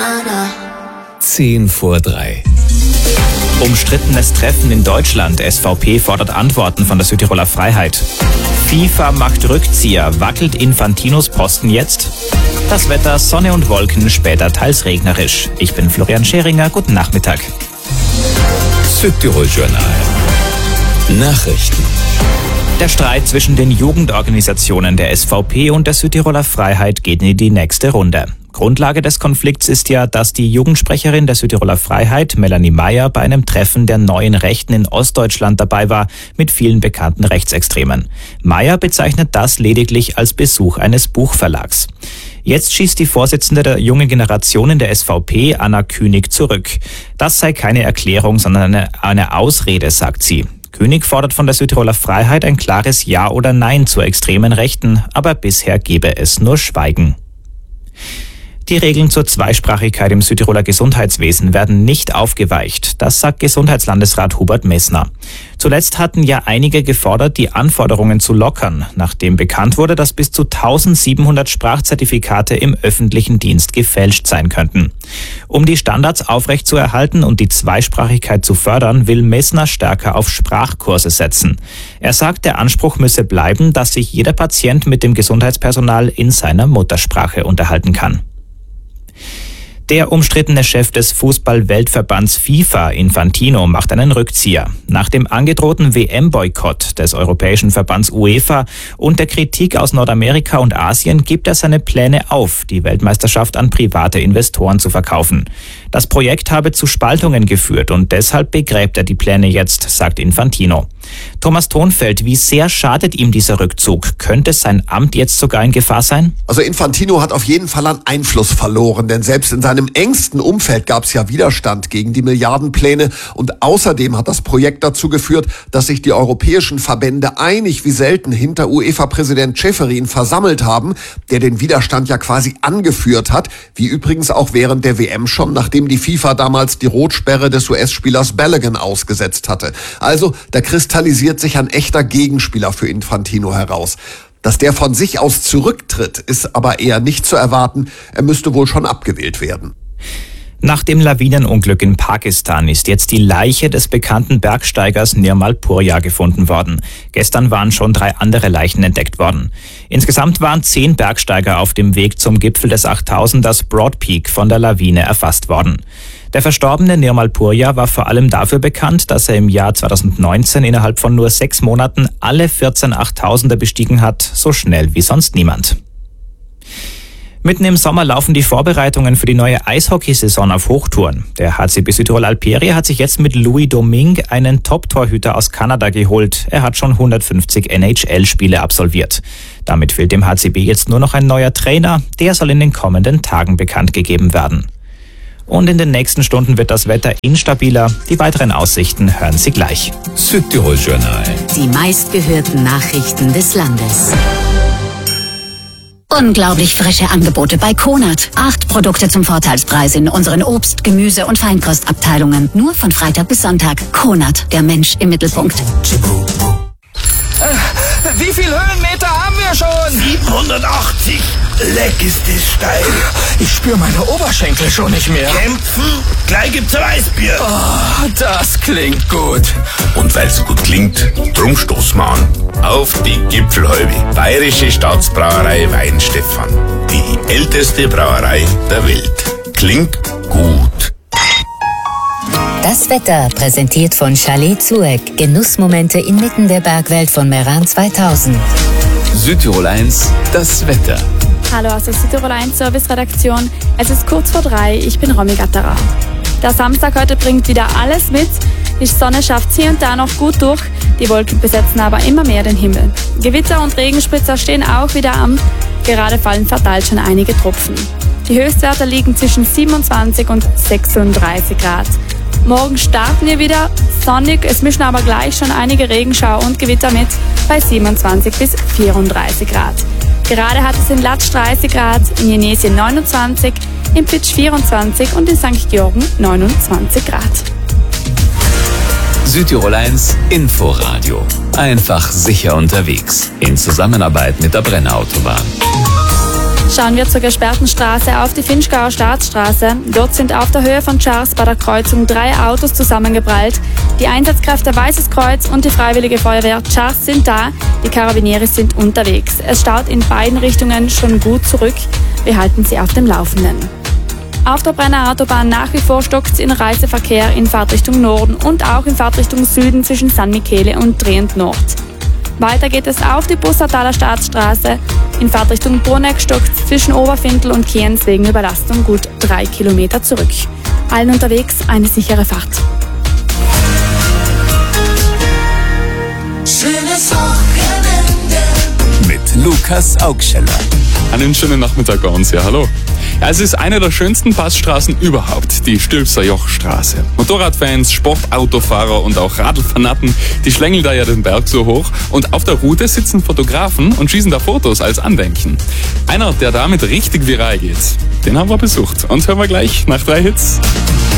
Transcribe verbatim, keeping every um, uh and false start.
Zehn vor drei. Umstrittenes Treffen in Deutschland. S V P fordert Antworten von der Südtiroler Freiheit. FIFA macht Rückzieher. Wackelt Infantinos Posten jetzt? Das Wetter, Sonne und Wolken, später teils regnerisch. Ich bin Florian Scheringer. Guten Nachmittag. Südtirol Journal. Nachrichten. Der Streit zwischen den Jugendorganisationen der S V P und der Südtiroler Freiheit geht in die nächste Runde. Grundlage des Konflikts ist ja, dass die Jugendsprecherin der Südtiroler Freiheit, Melanie Meyer, bei einem Treffen der neuen Rechten in Ostdeutschland dabei war, mit vielen bekannten Rechtsextremen. Meyer bezeichnet das lediglich als Besuch eines Buchverlags. Jetzt schießt die Vorsitzende der jungen Generation in der S V P, Anna Künig, zurück. Das sei keine Erklärung, sondern eine, eine Ausrede, sagt sie. Künig fordert von der Südtiroler Freiheit ein klares Ja oder Nein zur extremen Rechten, aber bisher gebe es nur Schweigen. Die Regeln zur Zweisprachigkeit im Südtiroler Gesundheitswesen werden nicht aufgeweicht. Das sagt Gesundheitslandesrat Hubert Messner. Zuletzt hatten ja einige gefordert, die Anforderungen zu lockern, nachdem bekannt wurde, dass bis zu eintausendsiebenhundert Sprachzertifikate im öffentlichen Dienst gefälscht sein könnten. Um die Standards aufrechtzuerhalten und die Zweisprachigkeit zu fördern, will Messner stärker auf Sprachkurse setzen. Er sagt, der Anspruch müsse bleiben, dass sich jeder Patient mit dem Gesundheitspersonal in seiner Muttersprache unterhalten kann. Der umstrittene Chef des Fußball-Weltverbands FIFA, Infantino, macht einen Rückzieher. Nach dem angedrohten W M-Boykott des europäischen Verbands UEFA und der Kritik aus Nordamerika und Asien gibt er seine Pläne auf, die Weltmeisterschaft an private Investoren zu verkaufen. Das Projekt habe zu Spaltungen geführt und deshalb begräbt er die Pläne jetzt, sagt Infantino. Thomas Thonfeld, wie sehr schadet ihm dieser Rückzug? Könnte sein Amt jetzt sogar in Gefahr sein? Also Infantino hat auf jeden Fall an Einfluss verloren, denn selbst in seinem engsten Umfeld gab es ja Widerstand gegen die Milliardenpläne und außerdem hat das Projekt dazu geführt, dass sich die europäischen Verbände einig wie selten hinter UEFA-Präsident Ceferin versammelt haben, der den Widerstand ja quasi angeführt hat, wie übrigens auch während der W M schon, nachdem die FIFA damals die Rotsperre des U S-Spielers Balogun ausgesetzt hatte. Also da kristallisiert sich ein echter Gegenspieler für Infantino heraus. Dass der von sich aus zurücktritt, ist aber eher nicht zu erwarten. Er müsste wohl schon abgewählt werden. Nach dem Lawinenunglück in Pakistan ist jetzt die Leiche des bekannten Bergsteigers Nirmal Purja gefunden worden. Gestern waren schon drei andere Leichen entdeckt worden. Insgesamt waren zehn Bergsteiger auf dem Weg zum Gipfel des achttausenders Broad Peak von der Lawine erfasst worden. Der verstorbene Nirmal Purja war vor allem dafür bekannt, dass er im Jahr zweitausendneunzehn innerhalb von nur sechs Monaten alle vierzehn achttausender bestiegen hat, so schnell wie sonst niemand. Mitten im Sommer laufen die Vorbereitungen für die neue Eishockeysaison auf Hochtouren. Der H C B Südtirol Alperia hat sich jetzt mit Louis Domingue einen Top-Torhüter aus Kanada geholt. Er hat schon hundertfünfzig N H L-Spiele absolviert. Damit fehlt dem H C B jetzt nur noch ein neuer Trainer. Der soll in den kommenden Tagen bekannt gegeben werden. Und in den nächsten Stunden wird das Wetter instabiler. Die weiteren Aussichten hören Sie gleich. Südtirol Journal. Die meistgehörten Nachrichten des Landes. Unglaublich frische Angebote bei Konert. Acht Produkte zum Vorteilspreis in unseren Obst-, Gemüse- und Feinkostabteilungen. Nur von Freitag bis Sonntag. Konert, der Mensch im Mittelpunkt. Äh, wie viel Höhenmeter haben wir schon? siebenhundertachtzig. Leck ist das steil. Ich spüre meine Oberschenkel schon nicht mehr. Kämpfen? Gleich gibt's ein Weißbier. Oh, das klingt gut. Und weil's so gut klingt, drum stoßen wir an. Auf die Gipfelhalbe. Bayerische Staatsbrauerei Weinstefan. Die älteste Brauerei der Welt. Klingt gut. Das Wetter präsentiert von Chalet Zueck. Genussmomente inmitten der Bergwelt von Meran zweitausend. Südtirol eins, das Wetter. Hallo aus der Südtirol eins Service-Redaktion. Es ist kurz vor drei, ich bin Romy Gatterer. Der Samstag heute bringt wieder alles mit. Die Sonne schafft hier und da noch gut durch, die Wolken besetzen aber immer mehr den Himmel. Gewitter und Regenspritzer stehen auch wieder an, gerade fallen verteilt schon einige Tropfen. Die Höchstwerte liegen zwischen siebenundzwanzig und sechsunddreißig Grad. Morgen starten wir wieder sonnig, es mischen aber gleich schon einige Regenschauer und Gewitter mit bei siebenundzwanzig bis vierunddreißig Grad. Gerade hat es in Latsch dreißig Grad, in Jenesien neunundzwanzig, in Pitsch vierundzwanzig und in Sankt Georgen neunundzwanzig Grad. Südtirol eins Inforadio. Einfach sicher unterwegs. In Zusammenarbeit mit der Brenner Autobahn. Schauen wir zur gesperrten Straße auf die Vinschgauer Staatsstraße. Dort sind auf der Höhe von Charles bei der Kreuzung drei Autos zusammengeprallt. Die Einsatzkräfte Weißes Kreuz und die Freiwillige Feuerwehr Charles sind da. Die Karabinieris sind unterwegs. Es staut in beiden Richtungen schon gut zurück. Wir halten Sie auf dem Laufenden. Auf der Brenner Autobahn nach wie vor stockt's in Reiseverkehr in Fahrtrichtung Norden und auch in Fahrtrichtung Süden zwischen San Michele und Trient Nord. Weiter geht es auf die Bussardtaler Staatsstraße. In Fahrtrichtung Bruneck stockt's zwischen Oberfintel und Kienz wegen Überlastung gut drei Kilometer zurück. Allen unterwegs eine sichere Fahrt. Schönes Wochenende mit Lukas Augscheller. Einen schönen Nachmittag bei uns, ja, hallo. Ja, es ist eine der schönsten Passstraßen überhaupt, die Stülpser Jochstraße. Motorradfans, Sportautofahrer und auch Radlfanaten, die schlängeln da ja den Berg so hoch. Und auf der Route sitzen Fotografen und schießen da Fotos als Andenken. Einer, der damit richtig viral geht, den haben wir besucht. Und hören wir gleich nach drei Hits.